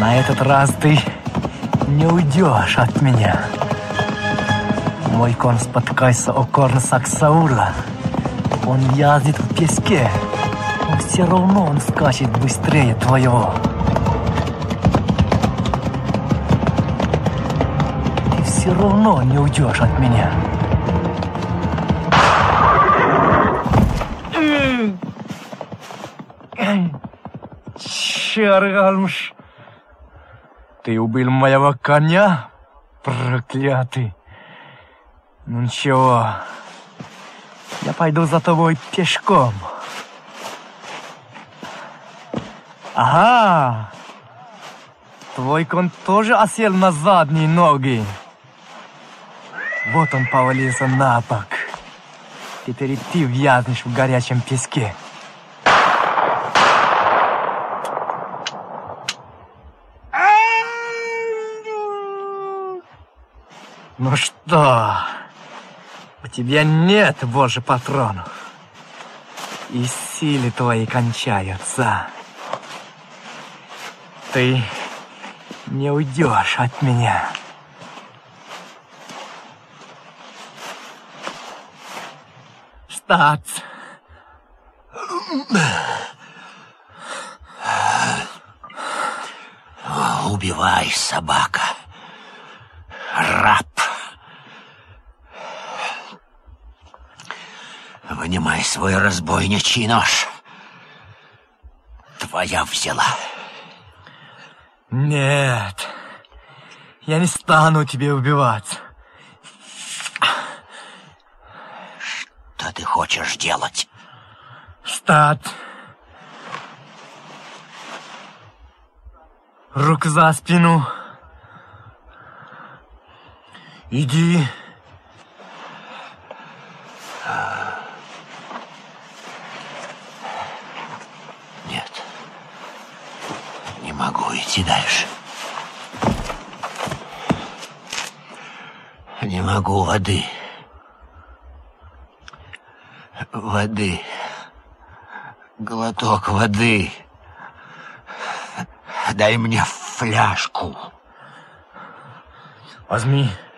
На этот раз ты не уйдешь от меня. Мой конь споткается о корн Саксаула. Он яздит в песке, но все равно он скачет быстрее твоего. Ты все равно не уйдешь от меня. Чаргалмш, ты убил моего коня, проклятый. Ну ничего, я пойду за тобой пешком. Ага, твой конь тоже осел на задние ноги. Вот он повалился на бок. Теперь и ты вязнешь в горячем песке. Ну что, у тебя нет больше патронов, и силы твои кончаются. Ты не уйдешь от меня. Встать! Убивай, собака. Раб. Вынимай свой разбойничий нож. Твоя взяла. Нет, я не стану тебя убивать. Что ты хочешь делать? Встать. Руку за спину. Иди. Нет. Не могу идти дальше. Не могу воды. Воды. Глоток воды. Дай мне фляжку. Возьми.